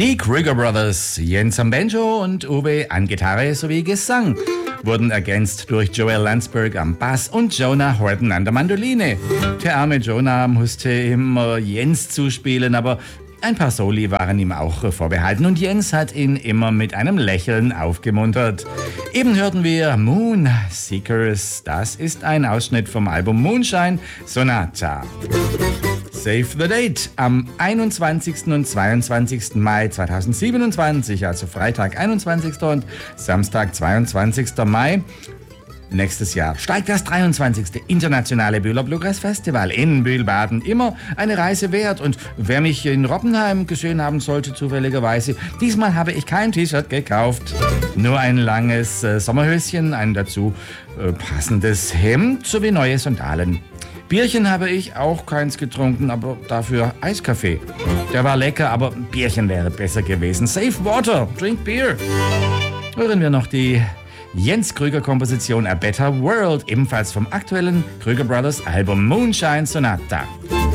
Die Krüger Brothers, Jens am Banjo und Uwe an Gitarre sowie Gesang, wurden ergänzt durch Joel Landsberg am Bass und Jonah Horton an der Mandoline. Der arme Jonah musste immer Jens zuspielen, aber ein paar Soli waren ihm auch vorbehalten und Jens hat ihn immer mit einem Lächeln aufgemuntert. Eben hörten wir Moon Seekers, das ist ein Ausschnitt vom Album Moonshine Sonata. Save the Date am 21. und 22. Mai 2027, also Freitag 21. und Samstag 22. Mai. Nächstes Jahr steigt das 23. Internationale Bühler Bluegrass Festival in Bühlbaden. Immer eine Reise wert. Und wer mich in Roppenheim gesehen haben sollte, zufälligerweise, diesmal habe ich kein T-Shirt gekauft. Nur ein langes Sommerhöschen, ein dazu passendes Hemd sowie neue Sandalen. Bierchen habe ich auch keins getrunken, aber dafür Eiskaffee. Der war lecker, aber Bierchen wäre besser gewesen. Save water, drink beer. Hören wir noch die Jens Krüger-Komposition A Better World, ebenfalls vom aktuellen Krüger Brothers Album Moonshine Sonata.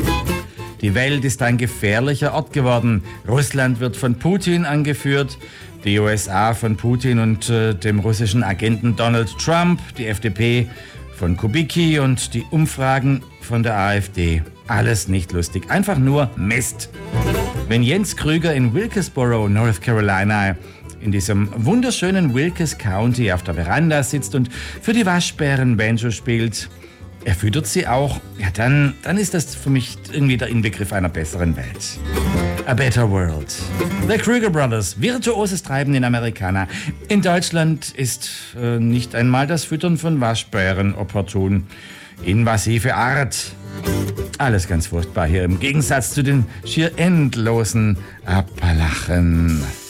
Die Welt ist ein gefährlicher Ort geworden. Russland wird von Putin angeführt, die USA von Putin und dem russischen Agenten Donald Trump, die FDP von Kubicki und die Umfragen von der AfD. Alles nicht lustig, einfach nur Mist. Wenn Jens Krüger in Wilkesboro, North Carolina, in diesem wunderschönen Wilkes County auf der Veranda sitzt und für die Waschbären Banjo spielt, er füttert sie auch, ja dann ist das für mich irgendwie der Inbegriff einer besseren Welt. A Better World. The Krüger Brothers, virtuoses Treiben in Americana. In Deutschland ist nicht einmal das Füttern von Waschbären opportun. Invasive Art. Alles ganz furchtbar hier im Gegensatz zu den schier endlosen Appalachen.